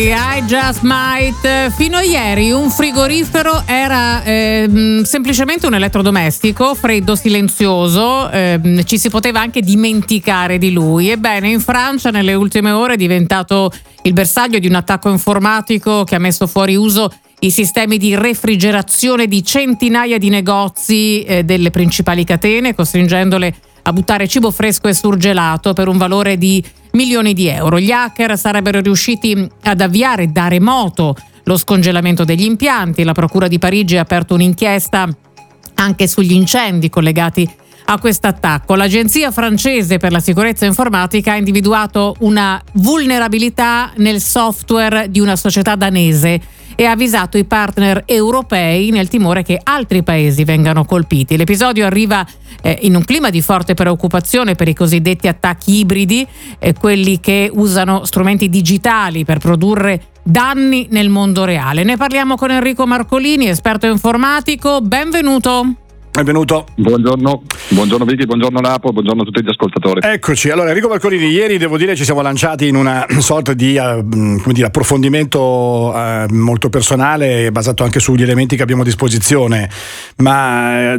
I Just Might. Fino a ieri un frigorifero era semplicemente un elettrodomestico freddo, silenzioso, ci si poteva anche dimenticare di lui. Ebbene, in Francia nelle ultime ore è diventato il bersaglio di un attacco informatico che ha messo fuori uso i sistemi di refrigerazione di centinaia di negozi delle principali catene, costringendole a buttare cibo fresco e surgelato per un valore di milioni di euro. Gli hacker sarebbero riusciti ad avviare da remoto lo scongelamento degli impianti. La Procura di Parigi ha aperto un'inchiesta anche sugli incendi collegati a questo attacco. L'Agenzia francese per la sicurezza informatica ha individuato una vulnerabilità nel software di una società danese e ha avvisato i partner europei nel timore che altri paesi vengano colpiti. L'episodio arriva in un clima di forte preoccupazione per i cosiddetti attacchi ibridi, quelli che usano strumenti digitali per produrre danni nel mondo reale. Ne parliamo con Enrico Marcolini, esperto informatico. Benvenuto. Benvenuto. Buongiorno Vicky, buongiorno Napo, buongiorno a tutti gli ascoltatori. Eccoci. Allora, Enrico Marcolini, ieri devo dire ci siamo lanciati in una sorta di approfondimento molto personale, basato anche sugli elementi che abbiamo a disposizione, ma